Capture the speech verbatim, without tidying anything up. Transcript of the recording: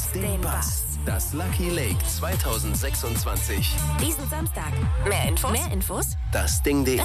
aus dem Bass. Das Lucky Lake zwanzig sechsundzwanzig. Diesen Samstag. Mehr Infos? Mehr Infos? Das Ding.de